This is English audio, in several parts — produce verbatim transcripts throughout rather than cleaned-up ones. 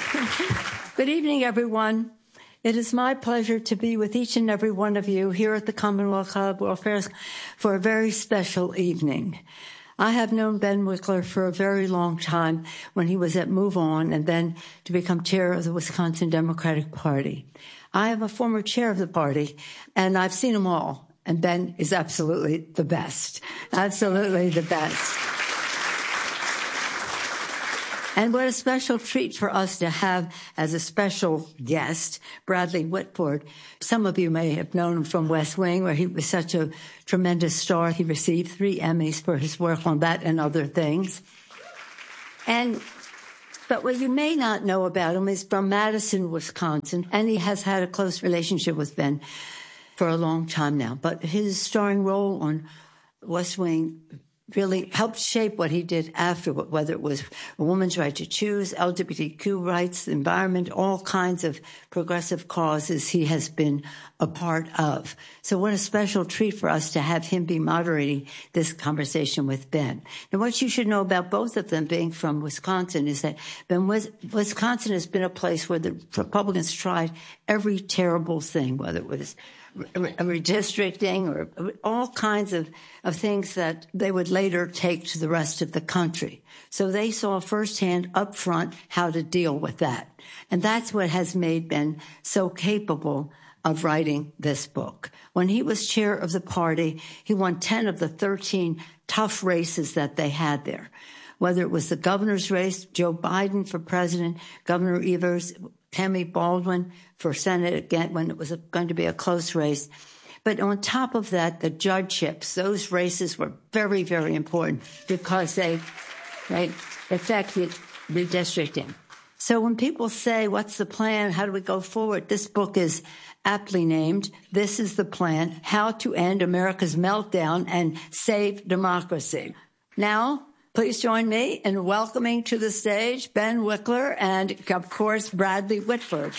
Good evening, everyone. It is my pleasure to be with each and every one of you here at the Commonwealth Club World Affairs for a very special evening. I have known Ben Wickler for a very long time when he was at Move On and then to become chair of the Wisconsin Democratic Party. I am a former chair of the party, and I've seen them all, and Ben is absolutely the best, absolutely the best. And what a special treat for us to have as a special guest, Bradley Whitford. Some of you may have known him from West Wing, where he was such a tremendous star. He received three Emmys for his work on that and other things. And but what you may not know about him is from Madison, Wisconsin, and he has had a close relationship with Ben for a long time now. But his starring role on West Wing really helped shape what he did after, whether it was a woman's right to choose, L G B T Q rights, the environment, all kinds of progressive causes he has been a part of. So what a special treat for us to have him be moderating this conversation with Ben. Now, what you should know about both of them being from Wisconsin is that Ben, Wisconsin has been a place where the Republicans tried every terrible thing, whether it was redistricting or all kinds of, of things that they would later take to the rest of the country. So they saw firsthand up front how to deal with that. And that's what has made Ben so capable of writing this book. When he was chair of the party, he won ten of the thirteen tough races that they had there. Whether it was the governor's race, Joe Biden for president, Governor Evers, Tammy Baldwin for Senate again when it was going to be a close race. But on top of that, the judgeships, those races were very, very important because they, right, affected redistricting. So when people say, what's the plan? How do we go forward? This book is aptly named, This is the Plan, How to End America's Meltdown and Save Democracy. Now, please join me in welcoming to the stage Ben Wickler and, of course, Bradley Whitford.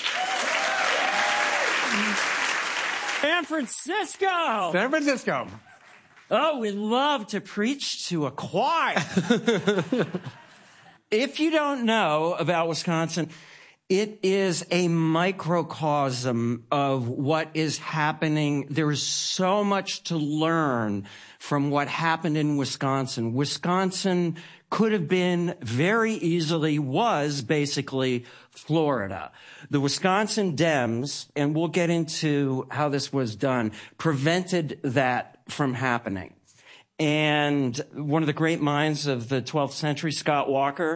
San Francisco! San Francisco. Oh, we love to preach to a choir. If you don't know about Wisconsin, it is a microcosm of what is happening. There is so much to learn from what happened in Wisconsin. Wisconsin could have been very easily, was basically Florida. The Wisconsin Dems, and we'll get into how this was done, prevented that from happening. And one of the great minds of the twelfth century, Scott Walker,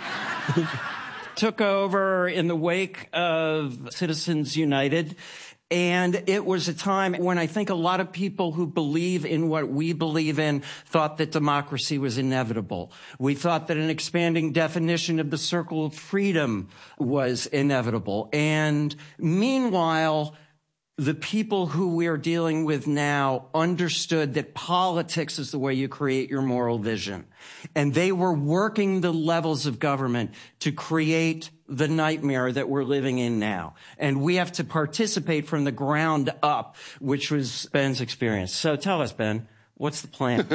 took over in the wake of Citizens United. And it was a time when I think a lot of people who believe in what we believe in thought that democracy was inevitable. We thought that an expanding definition of the circle of freedom was inevitable. And meanwhile, the people who we are dealing with now understood that politics is the way you create your moral vision. And they were working the levels of government to create the nightmare that we're living in now. And we have to participate from the ground up, which was Ben's experience. So tell us, Ben, what's the plan?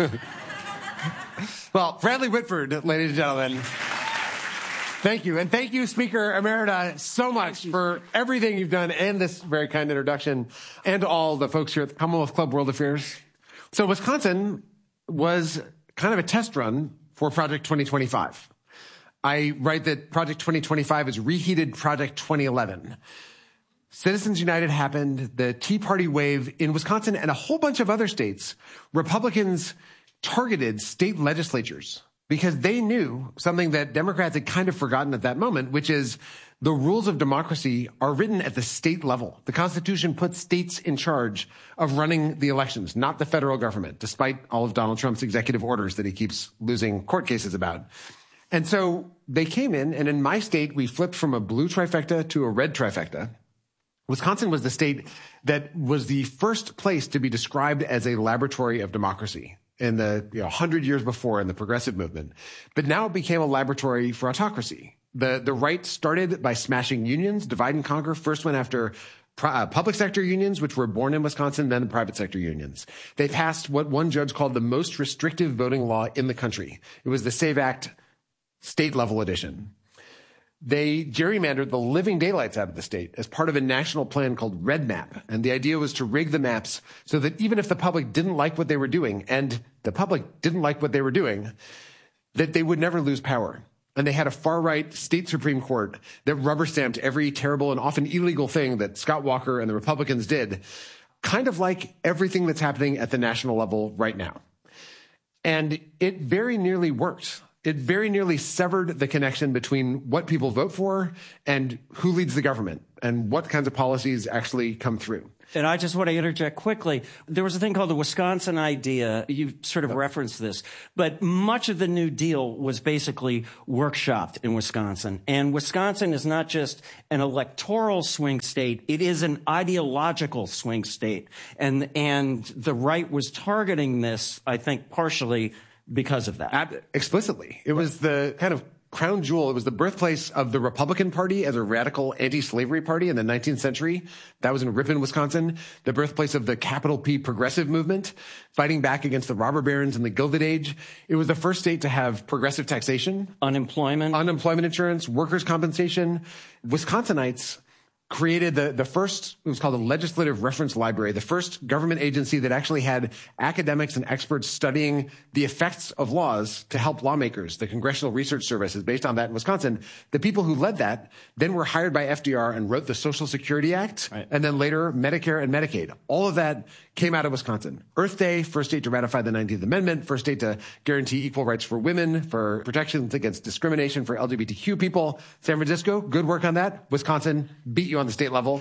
Well, Bradley Whitford, ladies and gentlemen. Thank you. And thank you, Speaker Emerita, so much for everything you've done and this very kind introduction, and to all the folks here at the Commonwealth Club World Affairs. So Wisconsin was kind of a test run for Project twenty twenty-five. I write that Project twenty twenty-five is reheated Project twenty eleven. Citizens United happened, the Tea Party wave in Wisconsin and a whole bunch of other states. Republicans targeted state legislatures because they knew something that Democrats had kind of forgotten at that moment, which is the rules of democracy are written at the state level. The Constitution puts states in charge of running the elections, not the federal government, despite all of Donald Trump's executive orders that he keeps losing court cases about. And so they came in, and in my state, we flipped from a blue trifecta to a red trifecta. Wisconsin was the state that was the first place to be described as a laboratory of democracy in the you know, one hundred years before in the progressive movement. But now it became a laboratory for autocracy. The, the right started by smashing unions, divide and conquer. First went after uh, public sector unions, which were born in Wisconsin, then the private sector unions. They passed what one judge called the most restrictive voting law in the country. It was the SAVE Act state level edition. they gerrymandered the living daylights out of the state as part of a national plan called Red Map. And the idea was to rig the maps so that even if the public didn't like what they were doing, and the public didn't like what they were doing, that they would never lose power. And they had a far-right state Supreme Court that rubber-stamped every terrible and often illegal thing that Scott Walker and the Republicans did, kind of like everything that's happening at the national level right now. And it very nearly worked. It very nearly severed the connection between what people vote for and who leads the government and what kinds of policies actually come through. And I just want to interject quickly. There was a thing called the Wisconsin idea. You sort of referenced this. But much of the New Deal was basically workshopped in Wisconsin. And Wisconsin is not just an electoral swing state. It is an ideological swing state. And, and the right was targeting this, I think, partially because of that. Explicitly. It was the kind of crown jewel. It was the birthplace of the Republican Party as a radical anti-slavery party in the nineteenth century. That was in Ripon, Wisconsin. The birthplace of the capital P progressive movement, fighting back against the robber barons in the Gilded Age. It was the first state to have progressive taxation. Unemployment. Unemployment insurance, workers' compensation. Wisconsinites created the, the first, it was called the Legislative Reference Library, the first government agency that actually had academics and experts studying the effects of laws to help lawmakers. The Congressional Research Service is based on that in Wisconsin. The people who led that then were hired by F D R and wrote the Social Security Act, right, and then later Medicare and Medicaid. All of that came out of Wisconsin. Earth Day, first state to ratify the nineteenth Amendment, first state to guarantee equal rights for women, for protections against discrimination for L G B T Q people. San Francisco, good work on that. Wisconsin beat you on the state level.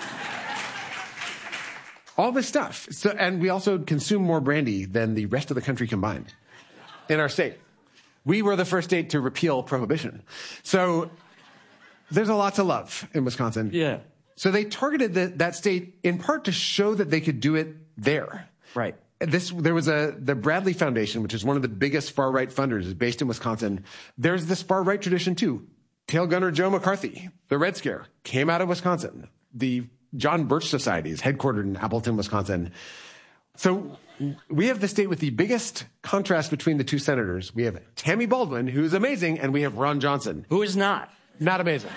All this stuff. So, and we also consume more brandy than the rest of the country combined in our state. We were the first state to repeal prohibition. So there's a lot to love in Wisconsin. Yeah. So they targeted the, that state in part to show that they could do it there. Right. This, there was a, the Bradley Foundation, which is one of the biggest far-right funders, is based in Wisconsin. There's this far-right tradition too. Tail gunner Joe McCarthy, the Red Scare, came out of Wisconsin. The John Birch Society is headquartered in Appleton, Wisconsin. So we have the state with the biggest contrast between the two senators. We have Tammy Baldwin, who's amazing, and we have Ron Johnson. Who is not. Not amazing.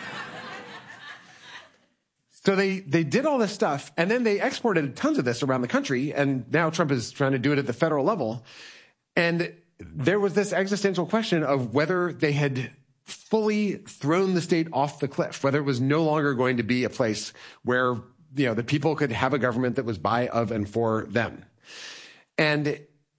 So they, they did all this stuff, and then they exported tons of this around the country, and now Trump is trying to do it at the federal level. And there was this existential question of whether they had fully thrown the state off the cliff, whether it was no longer going to be a place where, you know, the people could have a government that was by, of, and for them. And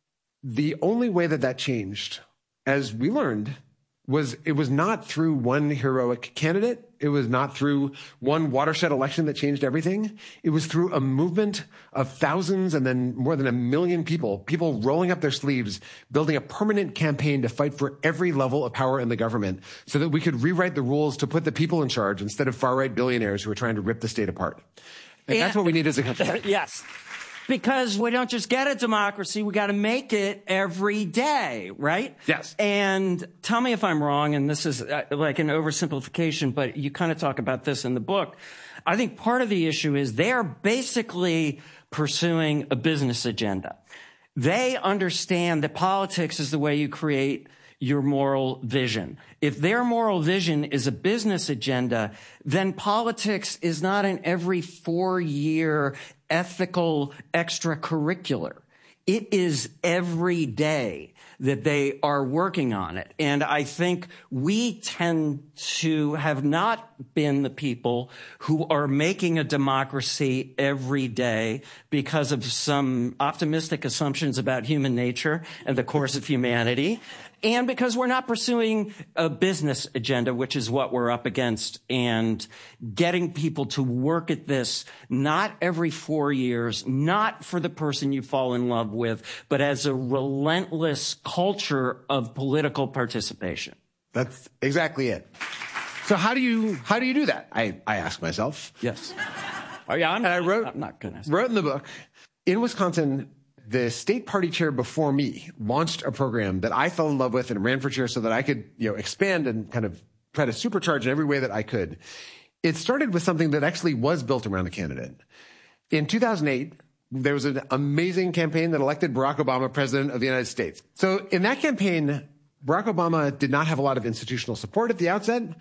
the only way that that changed, as we learned, was it was not through one heroic candidate. It was not through one watershed election that changed everything. It was through a movement of thousands and then more than a million people, people rolling up their sleeves, building a permanent campaign to fight for every level of power in the government so that we could rewrite the rules to put the people in charge instead of far-right billionaires who are trying to rip the state apart. And, and that's what we need as a country. Yes. Because we don't just get a democracy, we got to make it every day, right? Yes. And tell me if I'm wrong, and this is uh, like an oversimplification, but you kind of talk about this in the book. I think part of the issue is they are basically pursuing a business agenda. They understand that politics is the way you create your moral vision. If their moral vision is a business agenda, then politics is not an every four-year ethical extracurricular. It is every day that they are working on it. And I think we tend to have not been the people who are making a democracy every day because of some optimistic assumptions about human nature and the course of humanity. And because we're not pursuing a business agenda, which is what we're up against, and getting people to work at this not every four years, not for the person you fall in love with, but as a relentless culture of political participation. That's exactly it. So how do you how do you do that? I, I ask myself. Yes. Oh, yeah, I'm, and I wrote, I'm not going to wrote in the book, in Wisconsin, the state party chair before me launched a program that I fell in love with and ran for chair so that I could, you know, expand and kind of try to supercharge in every way that I could. It started with something that actually was built around a candidate. In two thousand eight, there was an amazing campaign that elected Barack Obama president of the United States. So in that campaign, Barack Obama did not have a lot of institutional support at the outset,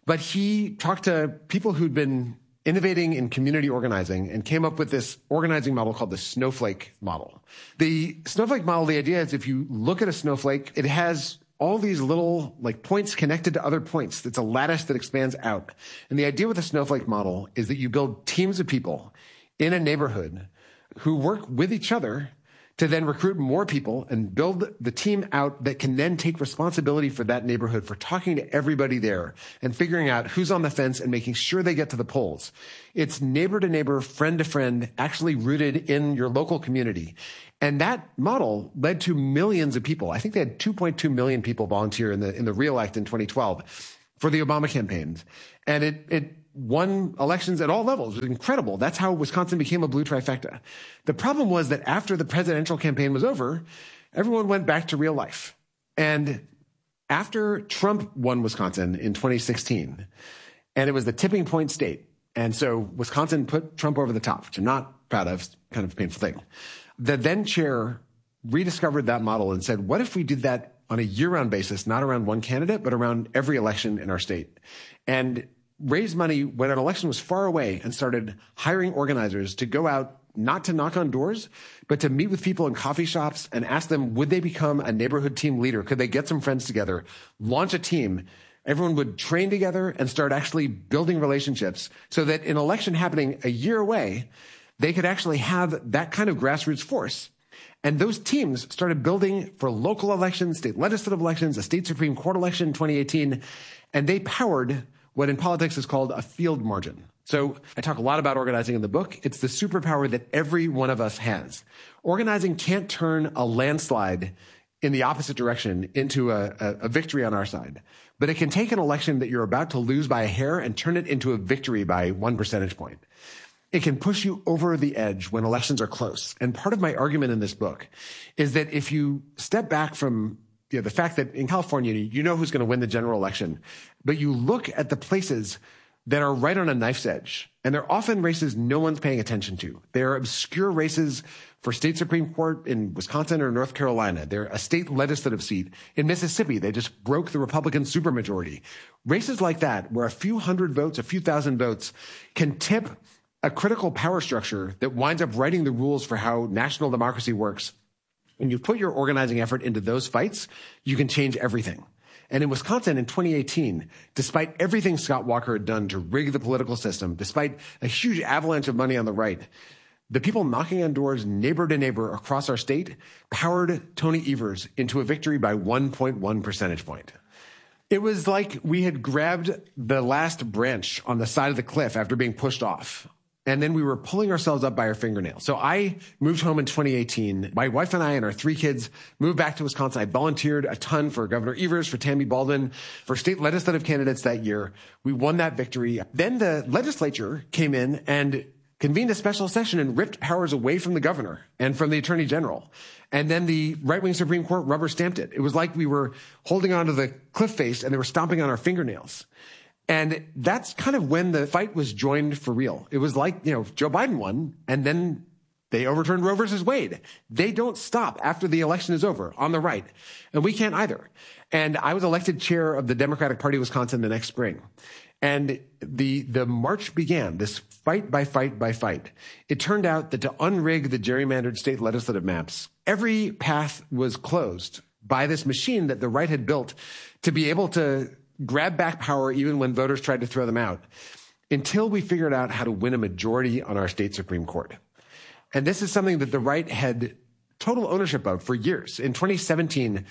But he talked to people who'd been innovating in community organizing and came up with this organizing model called the snowflake model. The snowflake model, the idea is if you look at a snowflake, it has all these little like points connected to other points. It's a lattice that expands out. And the idea with the snowflake model is that you build teams of people in a neighborhood who work with each other to then recruit more people and build the team out that can then take responsibility for that neighborhood, for talking to everybody there and figuring out who's on the fence and making sure they get to the polls. It's neighbor to neighbor, friend to friend, actually rooted in your local community. And that model led to millions of people. I think they had two point two million people volunteer in the, in the REAL Act in twenty twelve for the Obama campaigns. And it, it, won elections at all levels. It was incredible. That's how Wisconsin became a blue trifecta. The problem was that after the presidential campaign was over, everyone went back to real life. And after Trump won Wisconsin in twenty sixteen, and it was the tipping point state, and so Wisconsin put Trump over the top, which I'm not proud of, it's kind of a painful thing. The then chair rediscovered that model and said, what if we did that on a year-round basis, not around one candidate, but around every election in our state? And raised money when an election was far away and started hiring organizers to go out, not to knock on doors, but to meet with people in coffee shops and ask them, would they become a neighborhood team leader? Could they get some friends together, launch a team? Everyone would train together and start actually building relationships so that in an election happening a year away, they could actually have that kind of grassroots force. And those teams started building for local elections, state legislative elections, a state Supreme Court election in twenty eighteen, and they powered what in politics is called a field margin. So I talk a lot about organizing in the book. It's the superpower that every one of us has. Organizing can't turn a landslide in the opposite direction into a, a, a victory on our side. But it can take an election that you're about to lose by a hair and turn it into a victory by one percentage point. It can push you over the edge when elections are close. And part of my argument in this book is that if you step back from you know, the fact that in California, you know who's going to win the general election, but you look at the places that are right on a knife's edge, and they're often races no one's paying attention to. They're obscure races for state Supreme Court in Wisconsin or North Carolina. They're a state legislative seat. In Mississippi, they just broke the Republican supermajority. Races like that, where a few hundred votes, a few thousand votes, can tip a critical power structure that winds up writing the rules for how national democracy works. When you put your organizing effort into those fights, you can change everything. And in Wisconsin in twenty eighteen, despite everything Scott Walker had done to rig the political system, despite a huge avalanche of money on the right, the people knocking on doors neighbor to neighbor across our state powered Tony Evers into a victory by one point one percentage point. It was like we had grabbed the last branch on the side of the cliff after being pushed off. And then we were pulling ourselves up by our fingernails. So I moved home in twenty eighteen. My wife and I and our three kids moved back to Wisconsin. I volunteered a ton for Governor Evers, for Tammy Baldwin, for state legislative candidates that year. We won that victory. Then the legislature came in and convened a special session and ripped powers away from the governor and from the attorney general. And then the right-wing Supreme Court rubber stamped it. It was like we were holding onto the cliff face and they were stomping on our fingernails. And that's kind of when the fight was joined for real. It was like, you know, Joe Biden won, and then they overturned Roe versus Wade. They don't stop after the election is over on the right. And we can't either. And I was elected chair of the Democratic Party of Wisconsin the next spring. And the, the march began, this fight by fight by fight. It turned out that to unrig the gerrymandered state legislative maps, every path was closed by this machine that the right had built to be able to grab back power even when voters tried to throw them out, until we figured out how to win a majority on our state Supreme Court. And this is something that the right had total ownership of for years. In twenty seventeen,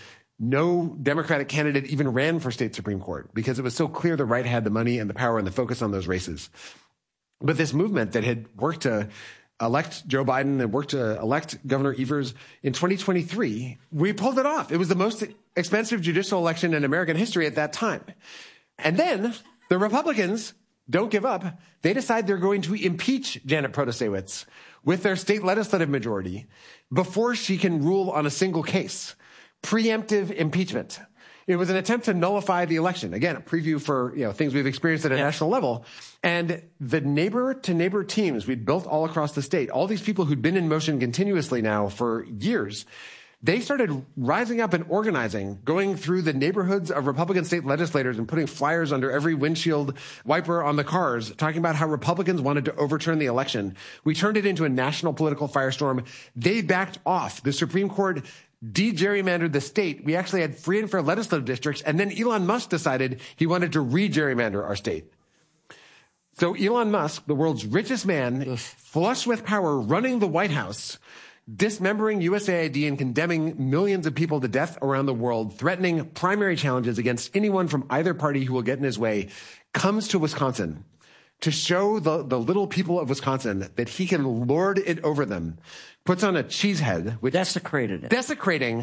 no Democratic candidate even ran for state Supreme Court because it was so clear the right had the money and the power and the focus on those races. But this movement that had worked to elect Joe Biden and worked to elect Governor Evers in twenty twenty-three, we pulled it off. It was the most expensive judicial election in American history at that time. And then the Republicans don't give up. They decide they're going to impeach Janet Protasiewicz with their state legislative majority before she can rule on a single case. Preemptive impeachment. It was an attempt to nullify the election. Again, a preview for, you know, things we've experienced at a national level. And the neighbor to neighbor teams we'd built all across the state, all these people who'd been in motion continuously now for years, They started rising up and organizing, going through the neighborhoods of Republican state legislators and putting flyers under every windshield wiper on the cars, talking about how Republicans wanted to overturn the election. We turned it into a national political firestorm. They backed off. The Supreme Court de-gerrymandered the state. We actually had free and fair legislative districts, and then Elon Musk decided he wanted to re-gerrymander our state. So Elon Musk, the world's richest man, flush with power, running the White House, dismembering U S A I D and condemning millions of people to death around the world, threatening primary challenges against anyone from either party who will get in his way, comes to Wisconsin to show the, the little people of Wisconsin that he can lord it over them, puts on a cheese head, which desecrated it. Desecrating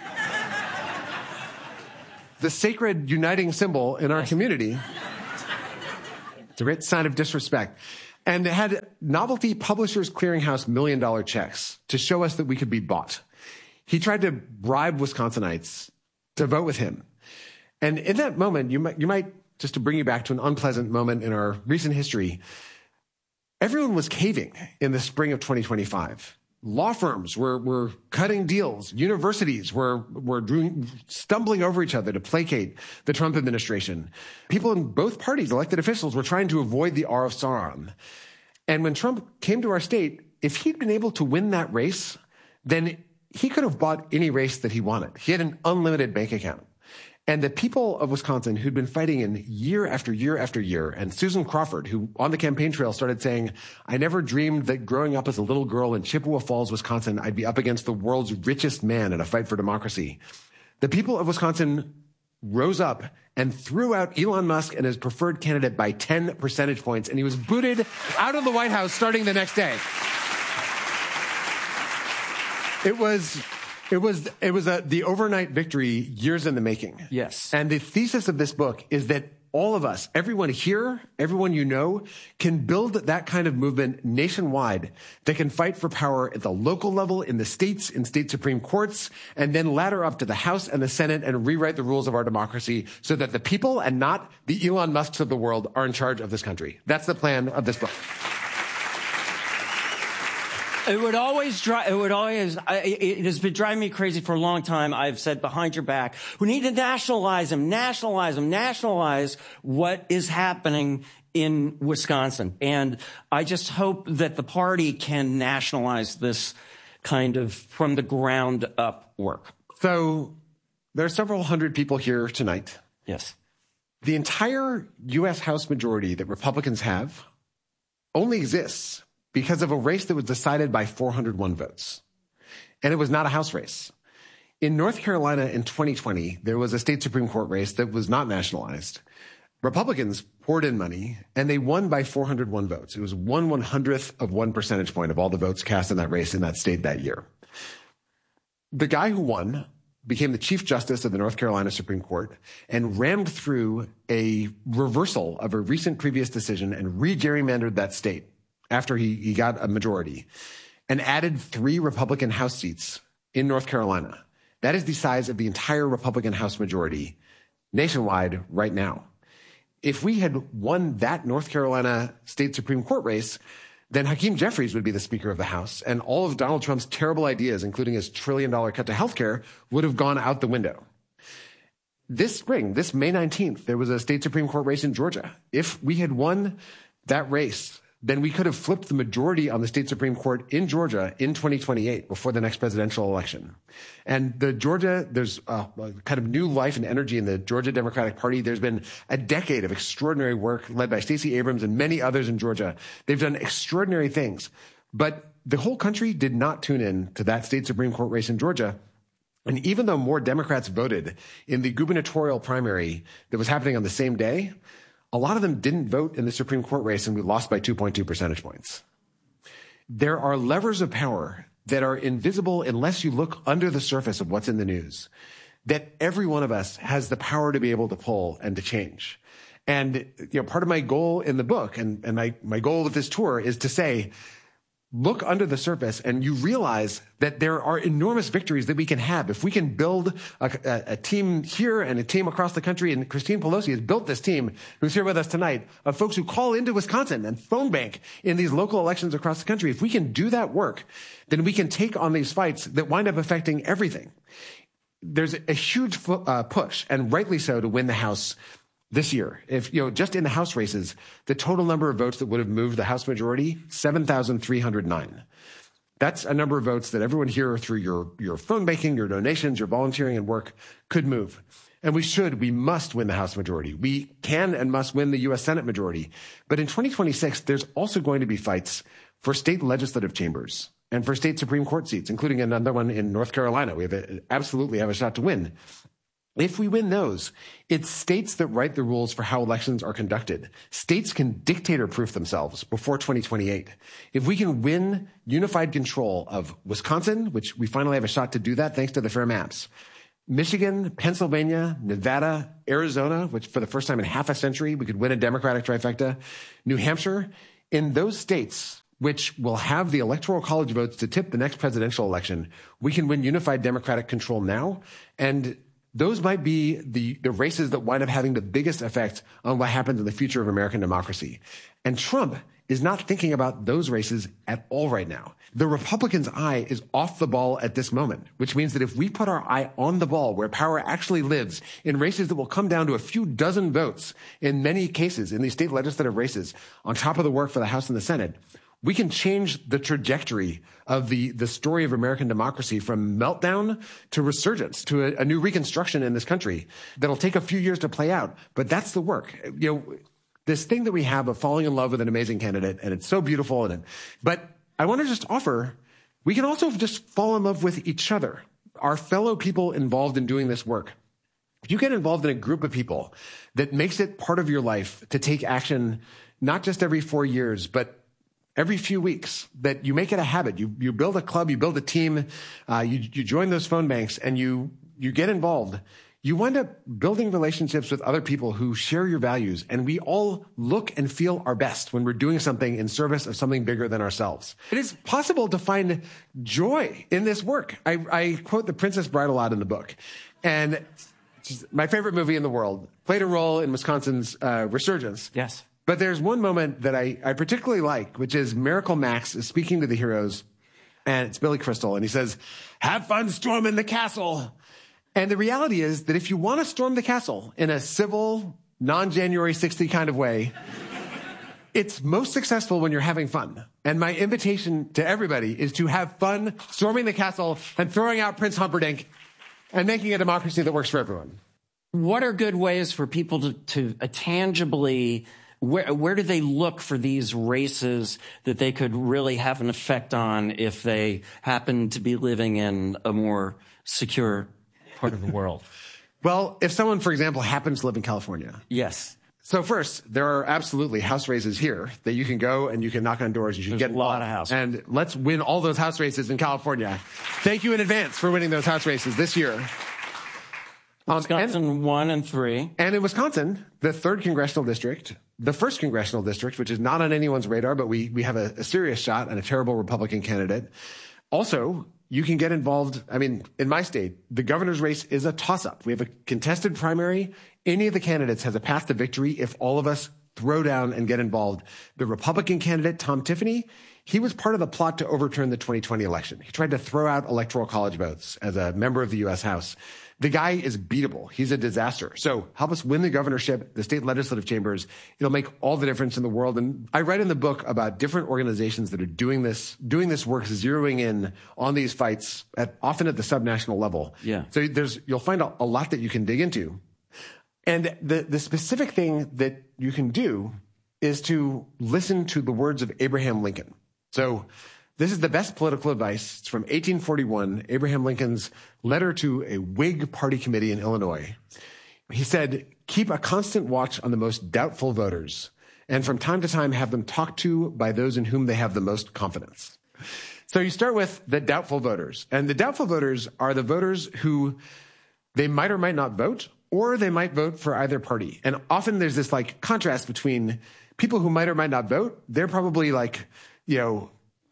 the sacred uniting symbol in our community. It's a great sign of disrespect. And it had Novelty Publishers Clearinghouse million dollar checks to show us that we could be bought. He tried to bribe Wisconsinites to vote with him. And in that moment, you might, you might, just to bring you back to an unpleasant moment in our recent history, everyone was caving in the spring of twenty twenty-five. Law firms were, were cutting deals. Universities were, were doing, stumbling over each other to placate the Trump administration. People in both parties, elected officials, were trying to avoid the R of Sauron. And when Trump came to our state, if he'd been able to win that race, then he could have bought any race that he wanted. He had an unlimited bank account. And the people of Wisconsin who'd been fighting in year after year after year, and Susan Crawford, who on the campaign trail started saying, I never dreamed that growing up as a little girl in Chippewa Falls, Wisconsin, I'd be up against the world's richest man in a fight for democracy. The people of Wisconsin rose up and threw out Elon Musk and his preferred candidate by ten percentage points, and he was booted out of the White House starting the next day. It was... It was it was a, the overnight victory, years in the making. Yes. And the thesis of this book is that all of us, everyone here, everyone you know, can build that kind of movement nationwide that can fight for power at the local level, in the states, in state Supreme Courts, and then ladder up to the House and the Senate and rewrite the rules of our democracy so that the people and not the Elon Musks of the world are in charge of this country. That's the plan of this book. It would always drive, it would always, it has been driving me crazy for a long time. I've said behind your back, we need to nationalize them, nationalize them, nationalize what is happening in Wisconsin. And I just hope that the party can nationalize this kind of from the ground up work. So there are several hundred people here tonight. Yes. The entire U S House majority that Republicans have only exists because of a race that was decided by four hundred one votes. And it was not a House race. In North Carolina in twenty twenty, there was a state Supreme Court race that was not nationalized. Republicans poured in money, and they won by four hundred one votes. It was one one-hundredth of one percentage point of all the votes cast in that race in that state that year. The guy who won became the Chief Justice of the North Carolina Supreme Court and rammed through a reversal of a recent previous decision and re-gerrymandered that state after he, he got a majority, and added three Republican House seats in North Carolina. That is the size of the entire Republican House majority nationwide right now. If we had won that North Carolina state Supreme Court race, then Hakeem Jeffries would be the Speaker of the House, and all of Donald Trump's terrible ideas, including his trillion dollar cut to healthcare, would have gone out the window. This spring, this May nineteenth, there was a state Supreme Court race in Georgia. If we had won that race, then we could have flipped the majority on the state Supreme Court in Georgia in twenty twenty-eight, before the next presidential election. And the Georgia, there's a, a kind of new life and energy in the Georgia Democratic Party. There's been a decade of extraordinary work led by Stacey Abrams and many others in Georgia. They've done extraordinary things. But the whole country did not tune in to that state Supreme Court race in Georgia. And even though more Democrats voted in the gubernatorial primary that was happening on the same day, a lot of them didn't vote in the Supreme Court race, and we lost by two point two percentage points. There are levers of power that are invisible unless you look under the surface of what's in the news, that every one of us has the power to be able to pull and to change. And, you know, part of my goal in the book and, and my, my goal with this tour is to say, look under the surface and you realize that there are enormous victories that we can have. If we can build a, a, a team here and a team across the country, and Christine Pelosi has built this team who's here with us tonight of folks who call into Wisconsin and phone bank in these local elections across the country. If we can do that work, then we can take on these fights that wind up affecting everything. There's a huge uh, push, and rightly so, to win the House this year. If, you know, just in the House races, the total number of votes that would have moved the House majority, seven thousand three hundred nine. That's a number of votes that everyone here through your, your phone banking, your donations, your volunteering and work could move. And we should, we must win the House majority. We can and must win the U S Senate majority. But in twenty twenty-six, there's also going to be fights for state legislative chambers and for state Supreme Court seats, including another one in North Carolina. We have a, absolutely have a shot to win. If we win those, it's states that write the rules for how elections are conducted. States can dictator-proof themselves before twenty twenty-eight. If we can win unified control of Wisconsin, which we finally have a shot to do that thanks to the fair maps, Michigan, Pennsylvania, Nevada, Arizona, which for the first time in half a century, we could win a Democratic trifecta, New Hampshire, in those states, which will have the electoral college votes to tip the next presidential election, we can win unified Democratic control now. And those might be the, the races that wind up having the biggest effect on what happens in the future of American democracy. And Trump is not thinking about those races at all right now. The Republicans' eye is off the ball at this moment, which means that if we put our eye on the ball where power actually lives in races that will come down to a few dozen votes in many cases in these state legislative races on top of the work for the House and the Senate, we can change the trajectory of the, the story of American democracy from meltdown to resurgence, to a, a new reconstruction in this country that'll take a few years to play out. But that's the work. You know, this thing that we have of falling in love with an amazing candidate, and it's so beautiful. And it, but I want to just offer, we can also just fall in love with each other, our fellow people involved in doing this work. If you get involved in a group of people that makes it part of your life to take action, not just every four years, but every few weeks, that you make it a habit. You you build a club, you build a team, uh, you you join those phone banks, and you you get involved. You wind up building relationships with other people who share your values, and we all look and feel our best when we're doing something in service of something bigger than ourselves. It is possible to find joy in this work. I, I quote The Princess Bride a lot in the book, and it's my favorite movie in the world. Played a role in Wisconsin's uh, resurgence. Yes. But there's one moment that I, I particularly like, which is Miracle Max is speaking to the heroes, and it's Billy Crystal, and he says, "Have fun storming the castle." And the reality is that if you want to storm the castle in a civil, non-January sixty kind of way, it's most successful when you're having fun. And my invitation to everybody is to have fun storming the castle and throwing out Prince Humperdinck and making a democracy that works for everyone. What are good ways for people to, to uh, tangibly... Where, where do they look for these races that they could really have an effect on if they happen to be living in a more secure part of the world? Well, if someone, for example, happens to live in California. Yes. So first, there are absolutely house races here that you can go and you can knock on doors. You should There's get a lot of house. And let's win all those house races in California. Thank you in advance for winning those house races this year. Um, Wisconsin and, one and three. And in Wisconsin, the third congressional district, the first congressional district, which is not on anyone's radar, but we, we have a, a serious shot on a terrible Republican candidate. Also, you can get involved. I mean, in my state, the governor's race is a toss-up. We have a contested primary. Any of the candidates has a path to victory if all of us throw down and get involved. The Republican candidate, Tom Tiffany, he was part of the plot to overturn the twenty twenty election. He tried to throw out electoral college votes as a member of the U S House. The guy is beatable. He's a disaster. So help us win the governorship, the state legislative chambers. It'll make all the difference in the world. And I write in the book about different organizations that are doing this, doing this work, zeroing in on these fights at often at the subnational level. Yeah. So there's, you'll find a, a lot that you can dig into. And the, the specific thing that you can do is to listen to the words of Abraham Lincoln. So this is the best political advice. It's from eighteen forty-one, Abraham Lincoln's letter to a Whig party committee in Illinois. He said, "Keep a constant watch on the most doubtful voters, and from time to time have them talked to by those in whom they have the most confidence." So you start with the doubtful voters. And the doubtful voters are the voters who they might or might not vote, or they might vote for either party. And often there's this like contrast between people who might or might not vote. They're probably like, you know,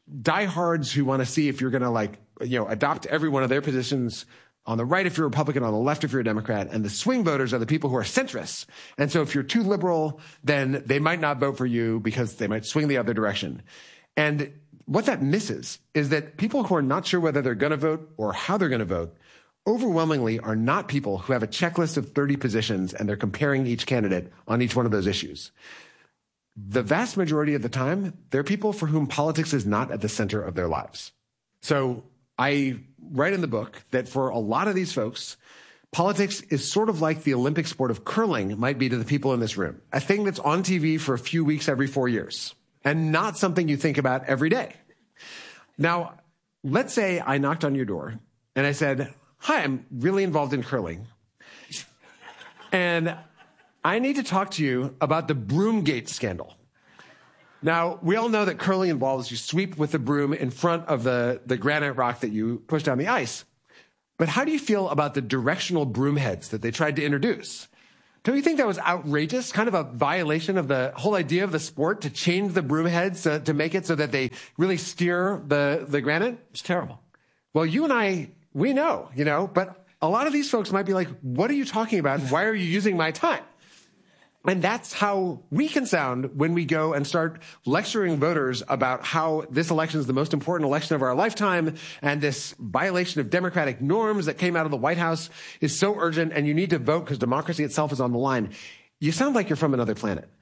diehards who want to see if you're going to like, you know, adopt every one of their positions on the right if you're a Republican, on the left if you're a Democrat, and the swing voters are the people who are centrists. And so if you're too liberal, then they might not vote for you because they might swing the other direction. And what that misses is that people who are not sure whether they're going to vote or how they're going to vote overwhelmingly are not people who have a checklist of thirty positions and they're comparing each candidate on each one of those issues. The vast majority of the time, they're people for whom politics is not at the center of their lives. So I write in the book that for a lot of these folks, politics is sort of like the Olympic sport of curling might be to the people in this room, a thing that's on T V for a few weeks every four years and not something you think about every day. Now, let's say I knocked on your door and I said, hi, I'm really involved in curling. And I need to talk to you about the Broomgate scandal. Now, we all know that curling involves you sweep with the broom in front of the, the granite rock that you push down the ice. But how do you feel about the directional broom heads that they tried to introduce? Don't you think that was outrageous? Kind of a violation of the whole idea of the sport to change the broom heads uh, to make it so that they really steer the, the granite? It's terrible. Well, you and I, we know, you know, but a lot of these folks might be like, what are you talking about? Why are you using my time? And that's how we can sound when we go and start lecturing voters about how this election is the most important election of our lifetime and this violation of democratic norms that came out of the White House is so urgent and you need to vote because democracy itself is on the line. You sound like you're from another planet.